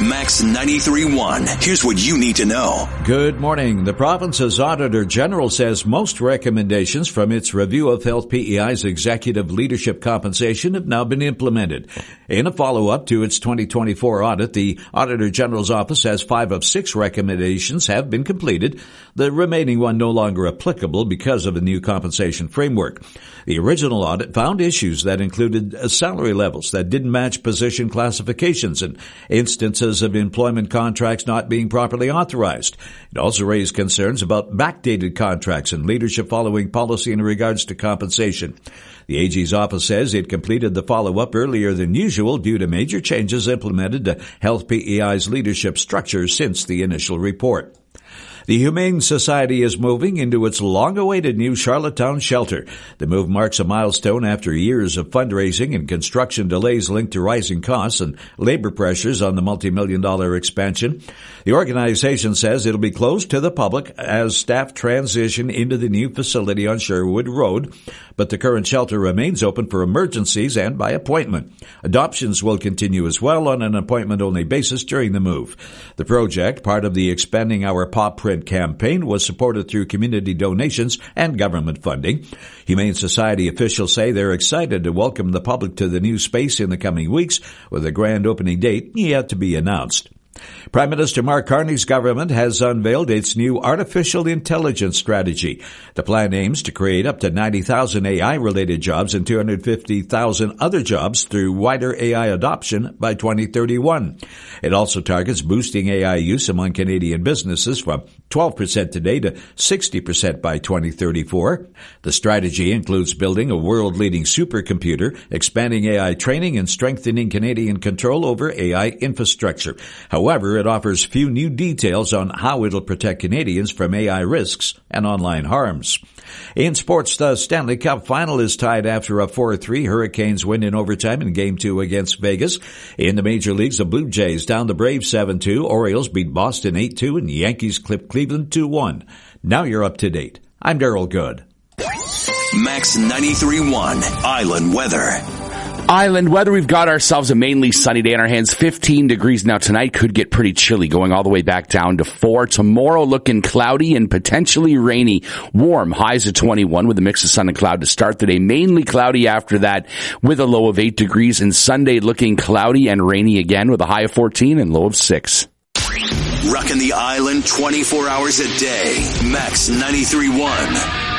Max 93.1. Here's what you need to know. Good morning. The province's Auditor General says most recommendations from its review of Health PEI's executive leadership compensation have now been implemented. In a follow-up to its 2024 audit, the Auditor General's office says 5 of 6 recommendations have been completed, the remaining one no longer applicable because of a new compensation framework. The original audit found issues that included salary levels that didn't match position classifications and instances of employment contracts not being properly authorized. It also raised concerns about backdated contracts and leadership following policy in regards to compensation. The AG's office says it completed the follow-up earlier than usual due to major changes implemented to Health PEI's leadership structure since the initial report. The Humane Society is moving into its long-awaited new Charlottetown shelter. The move marks a milestone after years of fundraising and construction delays linked to rising costs and labor pressures on the multi-million-dollar expansion. The organization says it'll be closed to the public as staff transition into the new facility on Sherwood Road, but the current shelter remains open for emergencies and by appointment. Adoptions will continue as well on an appointment-only basis during the move. The project, part of the Expanding Our Paw Print campaign, was supported through community donations and government funding. Humane Society officials say they're excited to welcome the public to the new space in the coming weeks, with a grand opening date yet to be announced. Prime Minister Mark Carney's government has unveiled its new artificial intelligence strategy. The plan aims to create up to 90,000 AI-related jobs and 250,000 other jobs through wider AI adoption by 2031. It also targets boosting AI use among Canadian businesses from 12% today to 60% by 2034. The strategy includes building a world-leading supercomputer, expanding AI training, and strengthening Canadian control over AI infrastructure. However, it offers few new details on how it'll protect Canadians from AI risks and online harms. In sports, the Stanley Cup final is tied after a 4-3 Hurricanes win in overtime in Game 2 against Vegas. In the major leagues, the Blue Jays down the Braves 7-2, Orioles beat Boston 8-2, and Yankees clipped Cleveland 2-1. Now you're up to date. I'm Daryl Good. Max 93.1 Island Weather. Island weather, we've got ourselves a mainly sunny day on our hands. 15 degrees now. Tonight could get pretty chilly, going all the way back down to 4. Tomorrow looking cloudy and potentially rainy. Warm, highs of 21 with a mix of sun and cloud to start the day. Mainly cloudy after that with a low of 8 degrees. And Sunday looking cloudy and rainy again with a high of 14 and low of 6. Rocking the island 24 hours a day. Max 93.1.